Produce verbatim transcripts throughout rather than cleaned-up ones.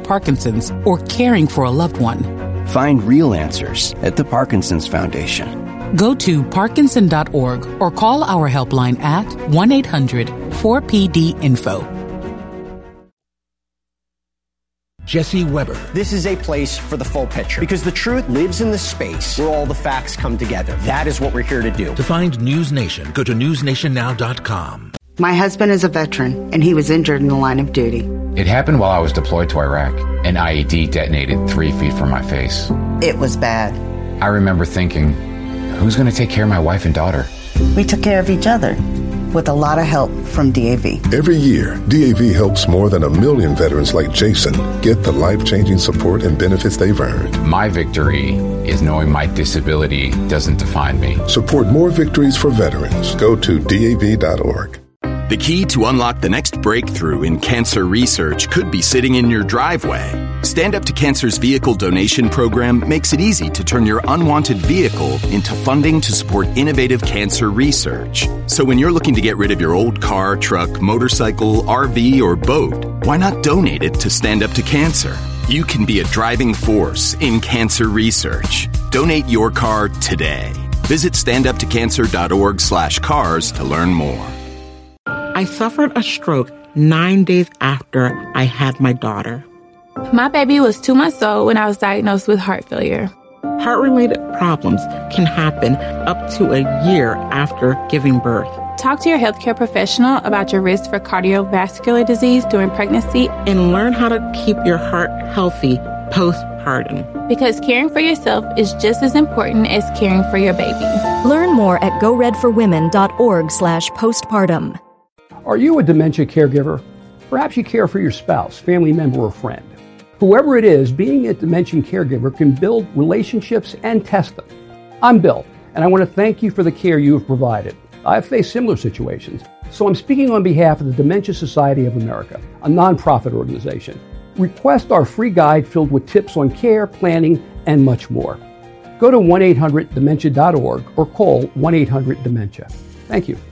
Parkinson's or caring for a loved one. Find real answers at the Parkinson's Foundation. Go to Parkinson dot org or call our helpline at one eight hundred four P D info. Jesse Weber. This is a place for the full picture because the truth lives in the space where all the facts come together. That is what we're here to do. To find News Nation, go to news nation now dot com. My husband is a veteran, and he was injured in the line of duty. It happened while I was deployed to Iraq. An I E D detonated three feet from my face. It was bad. I remember thinking, who's going to take care of my wife and daughter? We took care of each other, with a lot of help from D A V. Every year, D A V helps more than a million veterans like Jason get the life-changing support and benefits they've earned. My victory is knowing my disability doesn't define me. Support more victories for veterans. Go to D A V dot org. The key to unlock the next breakthrough in cancer research could be sitting in your driveway. Stand Up to Cancer's vehicle donation program makes it easy to turn your unwanted vehicle into funding to support innovative cancer research. So when you're looking to get rid of your old car, truck, motorcycle, R V, or boat, why not donate it to Stand Up to Cancer? You can be a driving force in cancer research. Donate your car today. Visit stand up to cancer dot org slash cars to learn more. I suffered a stroke nine days after I had my daughter. My baby was two months old when I was diagnosed with heart failure. Heart-related problems can happen up to a year after giving birth. Talk to your healthcare professional about your risk for cardiovascular disease during pregnancy and learn how to keep your heart healthy postpartum. Because caring for yourself is just as important as caring for your baby. Learn more at go red for women dot org slash postpartum. Are you a dementia caregiver? Perhaps you care for your spouse, family member, or friend. Whoever it is, being a dementia caregiver can build relationships and test them. I'm Bill, and I want to thank you for the care you have provided. I've faced similar situations, so I'm speaking on behalf of the Dementia Society of America, a nonprofit organization. Request our free guide filled with tips on care, planning, and much more. Go to one eight hundred dementia dot org or call one eight hundred dementia. Thank you.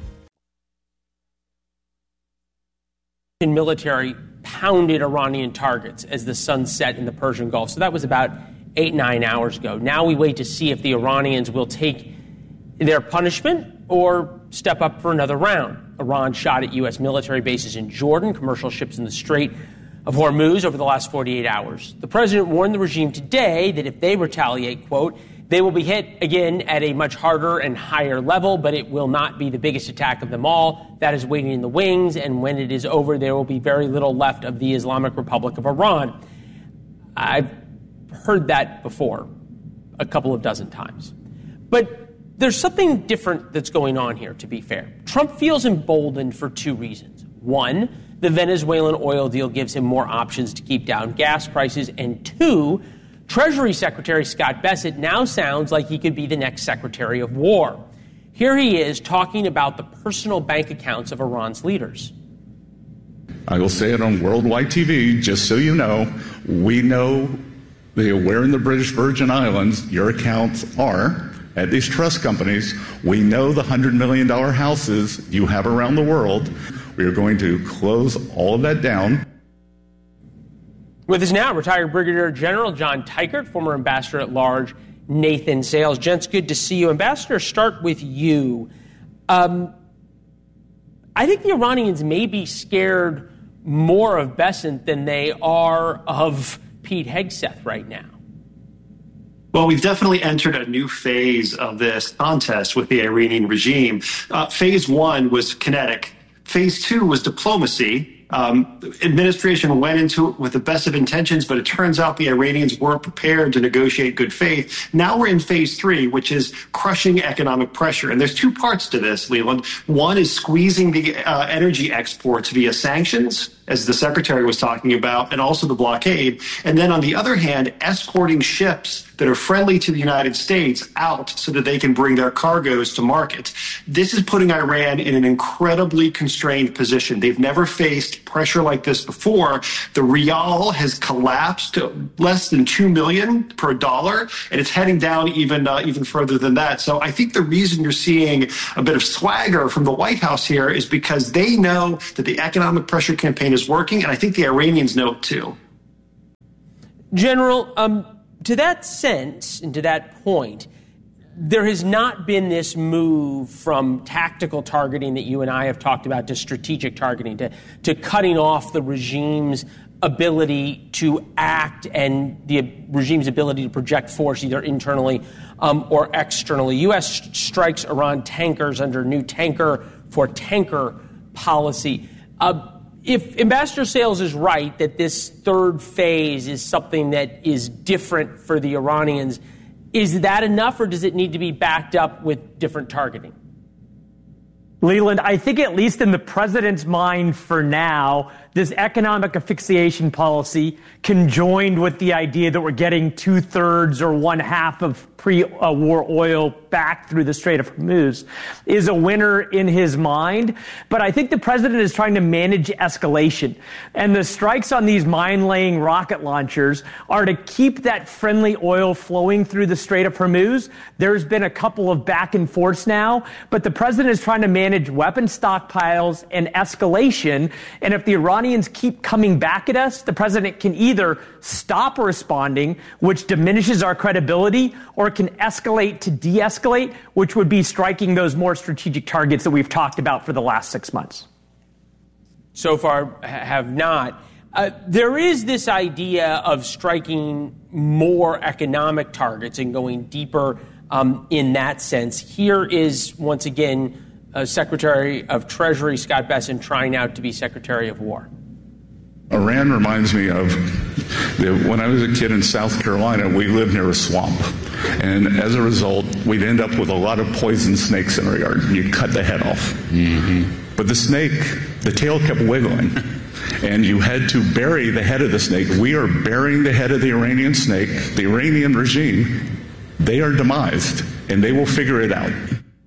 Military pounded Iranian targets as the sun set in the Persian Gulf. So that was about eight, nine hours ago. Now we wait to see if the Iranians will take their punishment or step up for another round. Iran shot at U S military bases in Jordan, commercial ships in the Strait of Hormuz over the last forty-eight hours. The president warned the regime today that if they retaliate, quote, they will be hit again at a much harder and higher level, but it will not be the biggest attack of them all. That is waiting in the wings, and when it is over, there will be very little left of the Islamic Republic of Iran. I've heard that before, a couple of dozen times. But there's something different that's going on here, to be fair. Trump feels emboldened for two reasons. One, the Venezuelan oil deal gives him more options to keep down gas prices, and two, Treasury Secretary Scott Bessent now sounds like he could be the next Secretary of War. Here he is talking about the personal bank accounts of Iran's leaders. I will say it on worldwide T V, just so you know, we know where in the British Virgin Islands your accounts are at these trust companies. We know the one hundred million dollars houses you have around the world. We are going to close all of that down. With us now, retired Brigadier General John Teichert, former Ambassador at Large Nathan Sales. Gents, good to see you. Ambassador, start with you. Um, I think the Iranians may be scared more of Bessent than they are of Pete Hegseth right now. Well, we've definitely entered a new phase of this contest with the Iranian regime. Uh, phase one was kinetic. Phase two was diplomacy. Um, administration went into it with the best of intentions, but it turns out the Iranians weren't prepared to negotiate good faith. Now we're in phase three, which is crushing economic pressure. And there's two parts to this, Leland. One is squeezing the uh, energy exports via sanctions, as the secretary was talking about, and also the blockade. And then on the other hand, escorting ships that are friendly to the United States out so that they can bring their cargoes to market. This is putting Iran in an incredibly constrained position. They've never faced pressure like this before. The rial has collapsed to less than two million per dollar, and it's heading down even uh, even further than that. So I think the reason you're seeing a bit of swagger from the White House here is because they know that the economic pressure campaign is working, and I think the Iranians know it too. General, um, to that sense and to that point, there has not been this move from tactical targeting that you and I have talked about to strategic targeting, to, to cutting off the regime's ability to act and the regime's ability to project force either internally um, or externally. U S strikes Iran tankers under new tanker for tanker policy. Uh, if Ambassador Sales is right that this third phase is something that is different for the Iranians, is that enough, or does it need to be backed up with different targeting? Leland, I think at least in the president's mind for now, this economic asphyxiation policy, conjoined with the idea that we're getting two-thirds or one-half of pre-war oil back through the Strait of Hormuz, is a winner in his mind. But I think the president is trying to manage escalation. And the strikes on these mine-laying rocket launchers are to keep that friendly oil flowing through the Strait of Hormuz. There's been a couple of back and forths now, but the president is trying to manage weapon stockpiles and escalation. And if the Iranians keep coming back at us, the president can either stop responding, which diminishes our credibility, or can escalate to de-escalate, which would be striking those more strategic targets that we've talked about for the last six months. So far, have not. Uh, there is this idea of striking more economic targets and going deeper um, in that sense. Here is, once again, uh, Secretary of Treasury Scott Bessent trying out to be Secretary of War. Iran reminds me of the, when I was a kid in South Carolina, we lived near a swamp. And as a result, we'd end up with a lot of poison snakes in our yard. You'd cut the head off. Mm-hmm. But the snake, the tail kept wiggling. And you had to bury the head of the snake. We are burying the head of the Iranian snake. The Iranian regime, they are demised, and they will figure it out.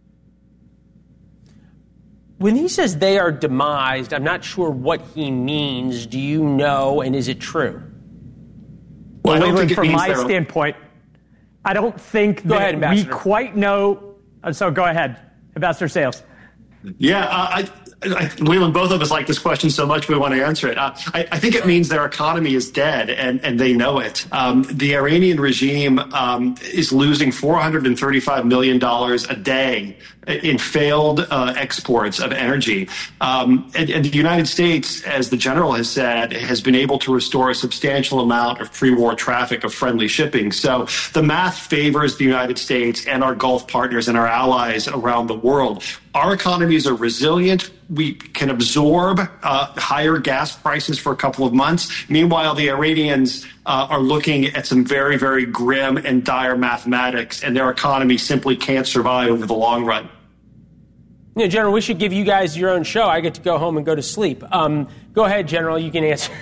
When he says they are demised, I'm not sure what he means. Do you know, and is it true? Well, well Leland, from my standpoint, I don't think go that ahead, we quite know. So go ahead, Ambassador Sales. Yeah, uh, I, I, Leland, both of us like this question so much we want to answer it. Uh, I, I think it means their economy is dead, and, and they know it. Um, the Iranian regime um, is losing four hundred thirty-five million dollars a day in failed uh, exports of energy. Um, and, and the United States, as the general has said, has been able to restore a substantial amount of pre-war traffic of friendly shipping. So the math favors the United States and our Gulf partners and our allies around the world. Our economies are resilient. We can absorb uh, higher gas prices for a couple of months. Meanwhile, the Iranians uh, are looking at some very, very grim and dire mathematics, and their economy simply can't survive over the long run. You know, General, we should give you guys your own show. I get to go home and go to sleep. Um, go ahead, General. You can answer.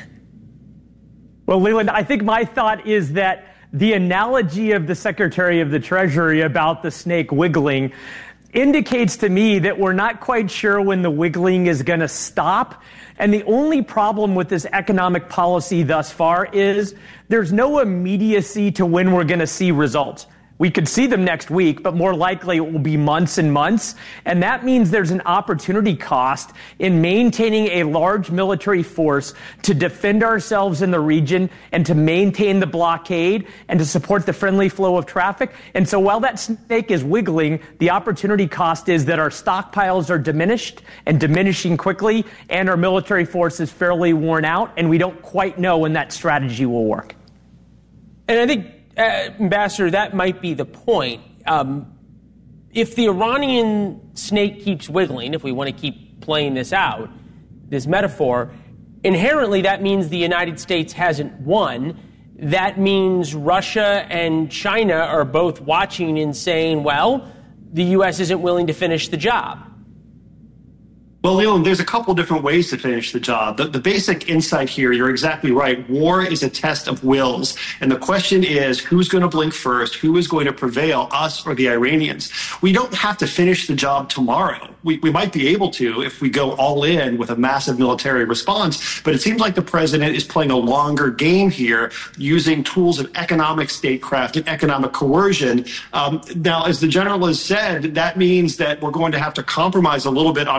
Well, Leland, I think my thought is that the analogy of the Secretary of the Treasury about the snake wiggling indicates to me that we're not quite sure when the wiggling is going to stop. And the only problem with this economic policy thus far is there's no immediacy to when we're going to see results. We could see them next week, but more likely it will be months and months. And that means there's an opportunity cost in maintaining a large military force to defend ourselves in the region and to maintain the blockade and to support the friendly flow of traffic. And so while that snake is wiggling, the opportunity cost is that our stockpiles are diminished and diminishing quickly, and our military force is fairly worn out, and we don't quite know when that strategy will work. And I think, Uh, Ambassador, that might be the point. Um, if the Iranian snake keeps wiggling, if we want to keep playing this out, this metaphor, inherently that means the United States hasn't won. That means Russia and China are both watching and saying, well, the U S isn't willing to finish the job. Well, Leland, there's a couple different ways to finish the job. The, the basic insight here, you're exactly right. War is a test of wills. And the question is, who's going to blink first? Who is going to prevail, us or the Iranians? We don't have to finish the job tomorrow. We, we might be able to if we go all in with a massive military response. But it seems like the president is playing a longer game here, using tools of economic statecraft and economic coercion. Um, now, as the general has said, that means that we're going to have to compromise a little bit on readiness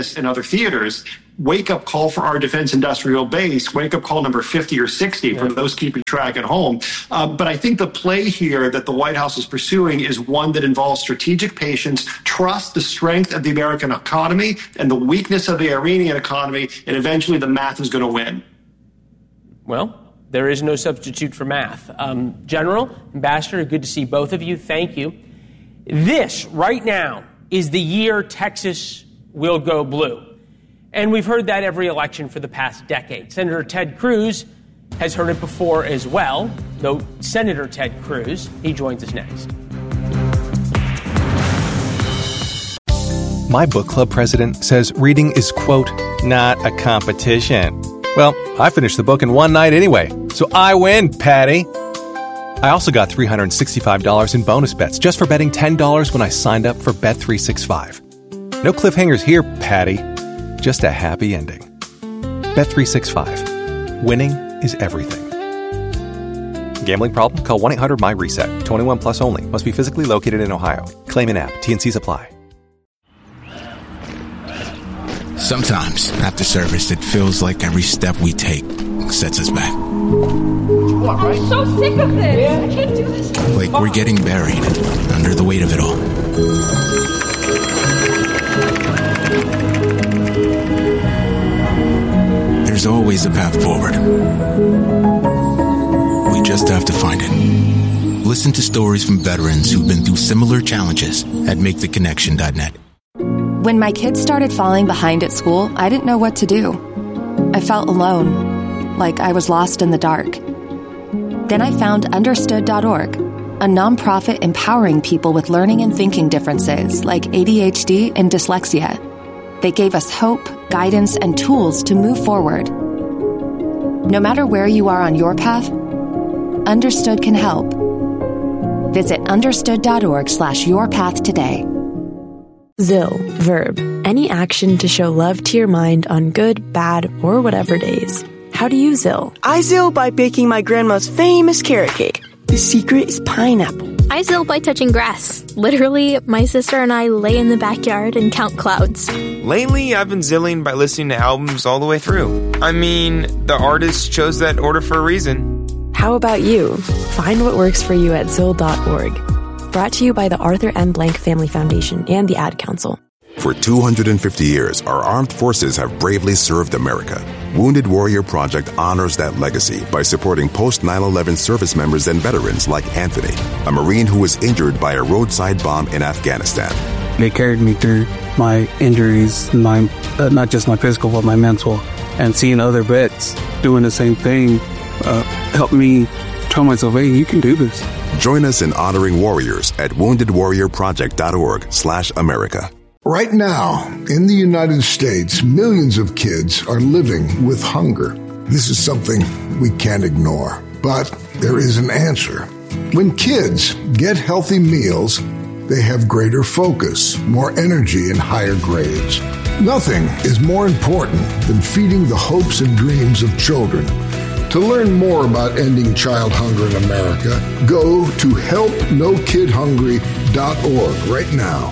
this in other theaters. Wake-up call for our defense industrial base, wake-up call number fifty or sixty for those keeping track at home. Uh, but I think the play here that the White House is pursuing is one that involves strategic patience, trust the strength of the American economy and the weakness of the Iranian economy, and eventually the math is going to win. Well, there is no substitute for math. Um, General, Ambassador, good to see both of you. Thank you. This, right now, is the year Texas will go blue. And we've heard that every election for the past decade. Senator Ted Cruz has heard it before as well. Though Senator Ted Cruz, he joins us next. My book club president says reading is, quote, not a competition. Well, I finished the book in one night anyway, so I win, Patty. I also got three hundred sixty-five dollars in bonus bets just for betting ten dollars when I signed up for Bet three sixty-five. No cliffhangers here, Patty. Just a happy ending. Bet three sixty-five. Winning is everything. Gambling problem? Call one eight hundred M Y reset. twenty-one plus only. Must be physically located in Ohio. Claim an app. T and C's apply. Sometimes, after service, it feels like every step we take sets us back. I'm so sick of this. I can't do this. Like we're getting buried under the weight of it all. There's always a path forward. We just have to find it. Listen to stories from veterans who've been through similar challenges at make the connection dot net. When my kids started falling behind at school, I didn't know what to do. I felt alone, like I was lost in the dark. Then I found understood dot org, a nonprofit empowering people with learning and thinking differences like A D H D and dyslexia. They gave us hope, guidance, and tools to move forward. No matter where you are on your path, Understood can help. Visit understood dot org slash your path today. Zill, verb, any action to show love to your mind on good, bad, or whatever days. How do you Zill? I Zill by baking my grandma's famous carrot cake. The secret is pineapple. I Zill by touching grass. Literally, my sister and I lay in the backyard and count clouds. Lately, I've been Zilling by listening to albums all the way through. I mean, the artist chose that order for a reason. How about you? Find what works for you at Zill dot org. Brought to you by the Arthur M. Blank Family Foundation and the Ad Council. For two hundred fifty years, our armed forces have bravely served America. Wounded Warrior Project honors that legacy by supporting post nine eleven service members and veterans like Anthony, a Marine who was injured by a roadside bomb in Afghanistan. They carried me through my injuries, my uh, not just my physical, but my mental. And seeing other vets doing the same thing uh, helped me tell myself, hey, you can do this. Join us in honoring warriors at wounded warrior project dot org slash America. Right now, in the United States, millions of kids are living with hunger. This is something we can't ignore, but there is an answer. When kids get healthy meals, they have greater focus, more energy, and higher grades. Nothing is more important than feeding the hopes and dreams of children. To learn more about ending child hunger in America, go to help no kid hungry dot org right now.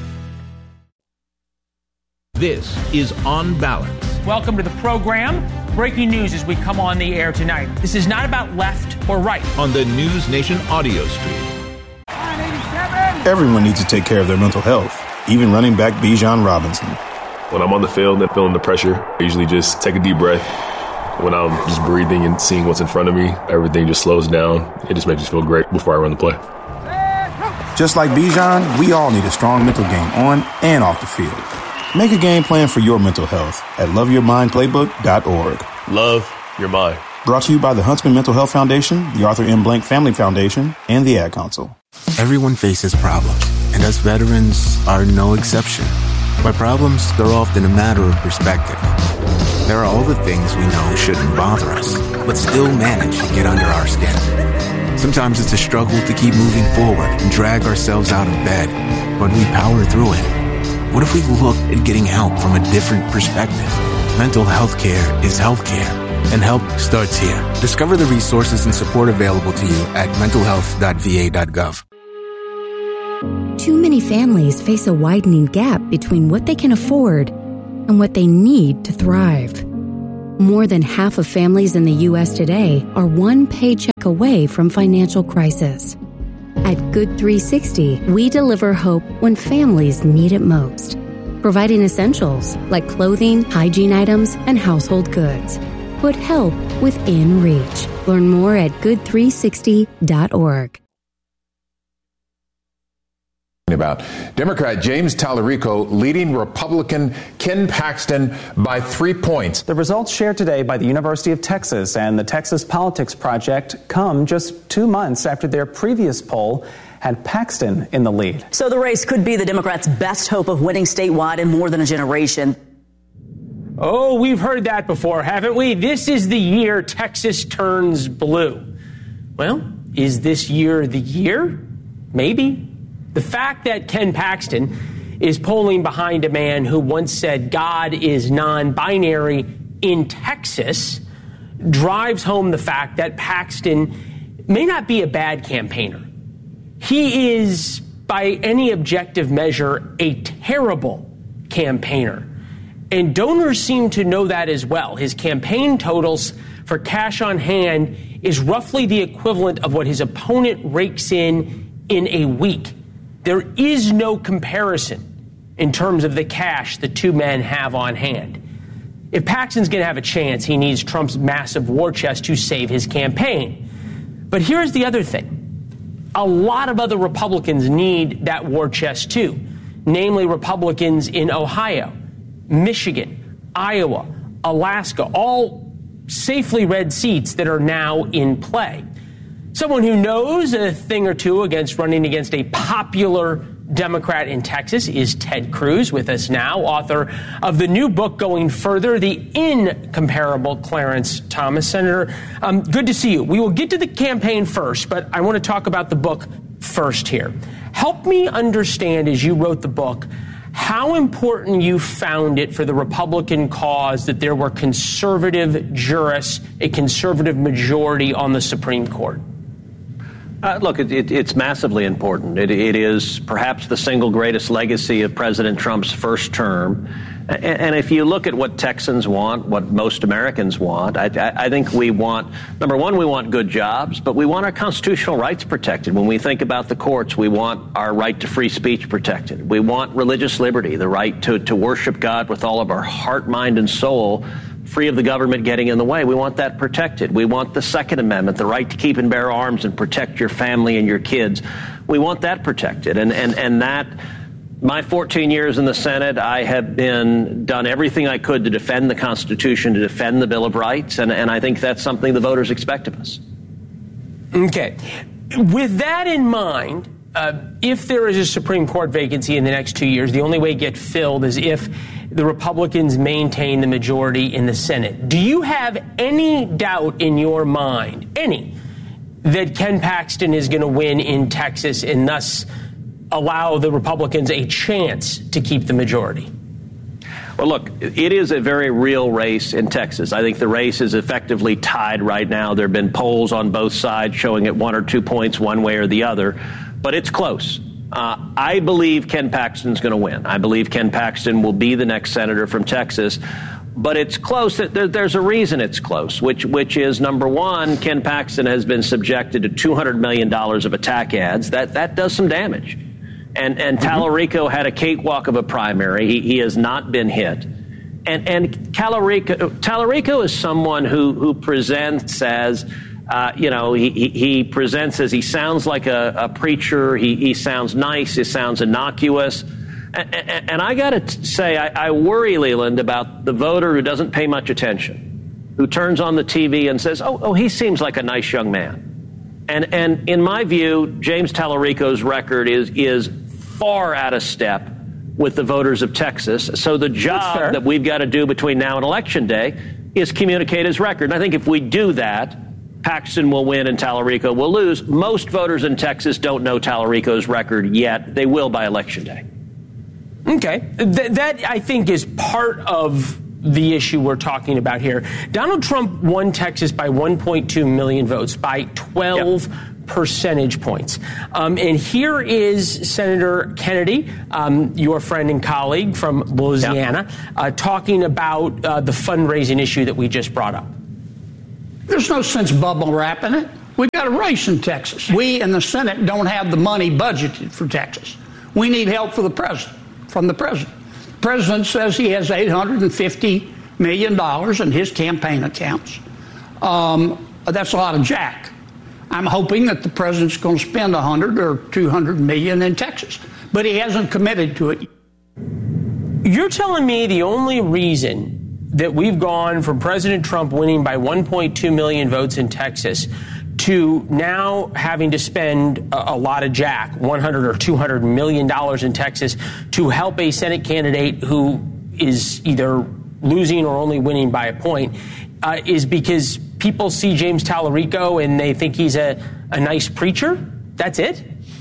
This is On Balance. Welcome to the program. Breaking news as we come on the air tonight. This is not about left or right. On the News Nation audio stream. Everyone needs to take care of their mental health, even running back Bijan Robinson. When I'm on the field and feeling the pressure, I usually just take a deep breath. When I'm just breathing and seeing what's in front of me, everything just slows down. It just makes me feel great before I run the play. Just like Bijan, we all need a strong mental game on and off the field. Make a game plan for your mental health at love your mind playbook dot org. Love your mind. Brought to you by the Huntsman Mental Health Foundation, the Arthur M. Blank Family Foundation, and the Ad Council. Everyone faces problems, and us veterans are no exception. By problems, they're often a matter of perspective. There are all the things we know shouldn't bother us, but still manage to get under our skin. Sometimes it's a struggle to keep moving forward and drag ourselves out of bed, but we power through it. What if we look at getting help from a different perspective? Mental health care is health care, and help starts here. Discover the resources and support available to you at mental health dot v a dot gov. Too many families face a widening gap between what they can afford and what they need to thrive. More than half of families in the U S today are one paycheck away from financial crisis. At Good three sixty, we deliver hope when families need it most, providing essentials like clothing, hygiene items, and household goods. Put help within reach. Learn more at good three sixty dot org. About Democrat James Tallarico leading Republican Ken Paxton by three points. The results shared today by the University of Texas and the Texas Politics Project come just two months after their previous poll had Paxton in the lead. So the race could be the Democrats' best hope of winning statewide in more than a generation. Oh, we've heard that before, haven't we? This is the year Texas turns blue. Well, is this year the year? Maybe. The fact that Ken Paxton is polling behind a man who once said God is non-binary in Texas drives home the fact that Paxton may not be a bad campaigner. He is, by any objective measure, a terrible campaigner. And donors seem to know that as well. His campaign totals for cash on hand is roughly the equivalent of what his opponent rakes in in a week. There is no comparison in terms of the cash the two men have on hand. If Paxton's going to have a chance, he needs Trump's massive war chest to save his campaign. But here's the other thing. A lot of other Republicans need that war chest too, namely Republicans in Ohio, Michigan, Iowa, Alaska, all safely red seats that are now in play. Someone who knows a thing or two against running against a popular Democrat in Texas is Ted Cruz, with us now, author of the new book, Going Further, the Incomparable Clarence Thomas. Senator, um, good to see you. We will get to the campaign first, but I want to talk about the book first here. Help me understand, as you wrote the book, how important you found it for the Republican cause that there were conservative jurists, a conservative majority on the Supreme Court. Uh, look, it, it, it's massively important. It, it is perhaps the single greatest legacy of President Trump's first term. And, and if you look at what Texans want, what most Americans want, I, I, I think we want, number one, we want good jobs, but we want our constitutional rights protected. When we think about the courts, we want our right to free speech protected. We want religious liberty, the right to, to worship God with all of our heart, mind, and soul, free of the government getting in the way. We want that protected. We want the Second Amendment, the right to keep and bear arms and protect your family and your kids. We want that protected. And and and that, my fourteen years in the Senate, I have been done everything I could to defend the Constitution, to defend the Bill of Rights, and, and I think that's something the voters expect of us. Okay. With that in mind, uh, if there is a Supreme Court vacancy in the next two years, the only way it gets filled is if the Republicans maintain the majority in the Senate. Do you have any doubt in your mind, any, that Ken Paxton is going to win in Texas and thus allow the Republicans a chance to keep the majority? Well, look, it is a very real race in Texas. I think the race is effectively tied right now. There have been polls on both sides showing it one or two points one way or the other, but it's close. Uh, I believe Ken Paxton's going to win. I believe Ken Paxton will be the next senator from Texas. But it's close. There, there's a reason it's close, which which is, number one, Ken Paxton has been subjected to two hundred million dollars of attack ads. That that does some damage. And and Tallarico had a cakewalk of a primary. He, he has not been hit. And and Tallarico, Tallarico is someone who, who presents as, Uh, you know, he, he, he presents as he sounds like a, a preacher. He, he sounds nice. He sounds innocuous. And, and, and I got to say, I, I worry, Leland, about the voter who doesn't pay much attention, who turns on the T V and says, oh, oh, he seems like a nice young man. And, and in my view, James Tallarico's record is, is far out of step with the voters of Texas. So the job that we've got to do between now and Election Day is communicate his record. And I think if we do that, Paxton will win and Tallarico will lose. Most voters in Texas don't know Tallarico's record yet. They will by Election Day. Okay. Th- that, I think, is part of the issue we're talking about here. Donald Trump won Texas by one point two million votes, by twelve yep. percentage points. Um, and here is Senator Kennedy, um, your friend and colleague from Louisiana, yeah. uh, talking about uh, the fundraising issue that we just brought up. There's no sense bubble wrapping it. We've got a race in Texas. We in the Senate don't have the money budgeted for Texas. We need help for the president, from the president. The president says he has eight hundred fifty million dollars in his campaign accounts. Um, that's a lot of jack. I'm hoping that the president's going to spend one hundred or two hundred million in Texas, but he hasn't committed to it. You're telling me the only reason that we've gone from President Trump winning by one point two million votes in Texas to now having to spend a, a lot of jack, one hundred or two hundred million dollars in Texas, to help a Senate candidate who is either losing or only winning by a point, uh, is because people see James Tallarico and they think he's a, a nice preacher? That's it?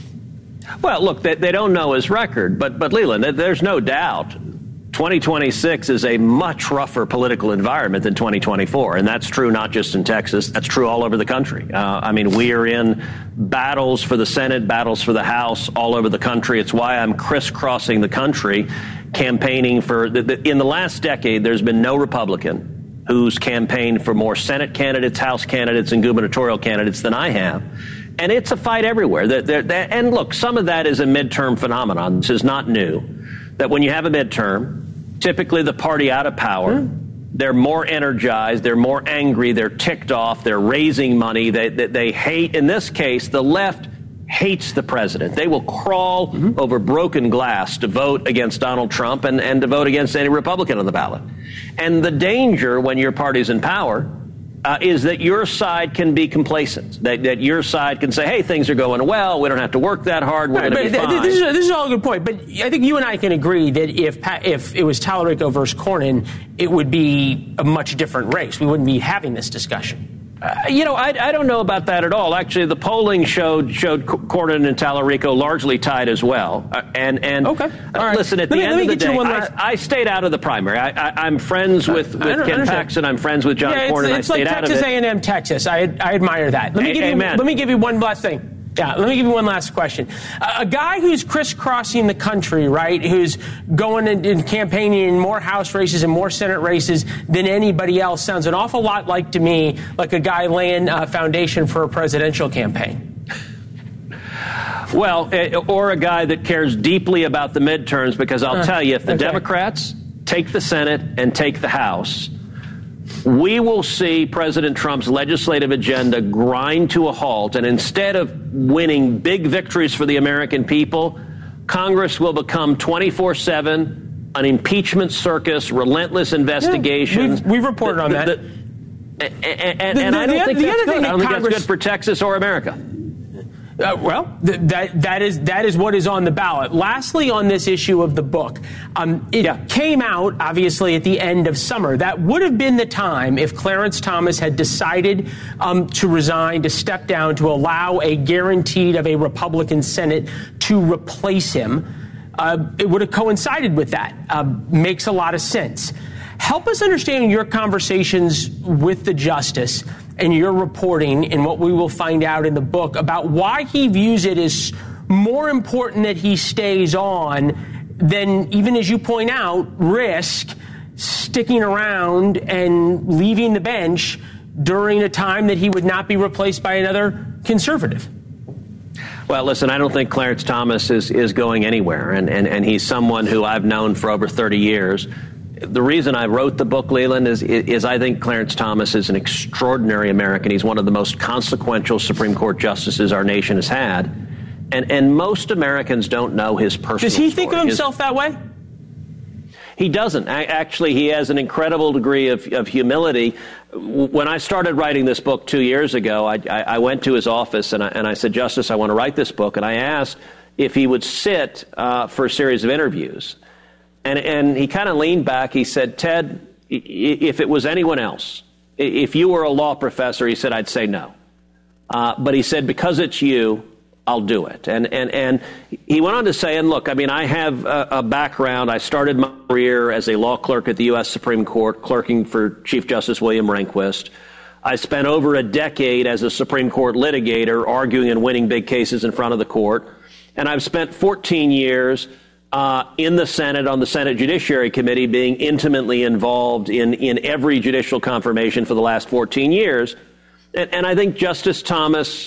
Well, look, they, they don't know his record, but, but Leland, there's no doubt twenty twenty-six is a much rougher political environment than twenty twenty-four, and that's true not just in Texas. That's true all over the country. Uh, I mean, we are in battles for the Senate, battles for the House all over the country. It's why I'm crisscrossing the country campaigning for the, the, in the last decade, there's been no Republican who's campaigned for more Senate candidates, House candidates, and gubernatorial candidates than I have. And it's a fight everywhere. They're, they're, they're, and look, some of that is a midterm phenomenon. This is not new. That when you have a midterm, typically the party out of power, mm. they're more energized, they're more angry, they're ticked off, they're raising money, they, they, they hate, in this case, the left hates the president. They will crawl mm-hmm. over broken glass to vote against Donald Trump and, and to vote against any Republican on the ballot. And the danger when your party's in power uh, is that your side can be complacent, that, that your side can say, hey, things are going well, we don't have to work that hard, we're right, going to be fine. This is, this is all a good point, but I think you and I can agree that if if it was Tallarico versus Cornyn, it would be a much different race. We wouldn't be having this discussion. Uh, you know, I, I don't know about that at all. Actually, the polling showed showed Cornyn and Tallarico largely tied as well. Uh, and and okay. uh, right. listen, at let the me, end of the day, I, I stayed out of the primary. I, I, I'm friends with, with Ken Paxton. I'm friends with John yeah, Cornyn. It's, it's I stayed like out Texas of it. A and M, Texas. I I admire that. Let me A- give you Amen. let me give you one last thing. Yeah, let me give you one last question. Uh, a guy who's crisscrossing the country, right, who's going and, and campaigning in more House races and more Senate races than anybody else sounds an awful lot like, to me, like a guy laying a foundation for a presidential campaign. Well, or a guy that cares deeply about the midterms, because I'll uh, tell you, if the okay. Democrats take the Senate and take the House, we will see President Trump's legislative agenda grind to a halt, and instead of winning big victories for the American people, Congress will become twenty-four seven, an impeachment circus, relentless investigations. Yeah, we've, we've reported on the, that. The, and and, the, and the, I don't the, think the that's other good. thing I don't that think Congress, that's good for Texas or America. Uh, well, th- that that is that is what is on the ballot. Lastly, on this issue of the book, um, it yeah. came out obviously at the end of summer. That would have been the time if Clarence Thomas had decided um, to resign, to step down, to allow a guaranteed of a Republican Senate to replace him. Uh, it would have coincided with that. Uh, makes a lot of sense. Help us understand your conversations with the justice and your reporting and what we will find out in the book about why he views it as more important that he stays on than, even as you point out, risk sticking around and leaving the bench during a time that he would not be replaced by another conservative. Well, listen, I don't think Clarence Thomas is, is going anywhere, and, and, and he's someone who I've known for over thirty years. The reason I wrote the book, Leland, is, is I think Clarence Thomas is an extraordinary American. He's one of the most consequential Supreme Court justices our nation has had. And and most Americans don't know his personal Does he story. think of himself his, that way? He doesn't. Actually, he has an incredible degree of, of humility. When I started writing this book two years ago, I, I, I went to his office and I, and I said, Justice, I want to write this book. And I asked if he would sit uh, for a series of interviews. And, and he kind of leaned back. He said, Ted, if it was anyone else, if you were a law professor, he said, I'd say no. Uh, but he said, because it's you, I'll do it. And and and he went on to say, and look, I mean, I have a, a background. I started my career as a law clerk at the U S Supreme Court, clerking for Chief Justice William Rehnquist. I spent over a decade as a Supreme Court litigator arguing and winning big cases in front of the court. And I've spent fourteen years uh, in the Senate on the Senate Judiciary Committee, being intimately involved in, in every judicial confirmation for the last fourteen years. And, and I think Justice Thomas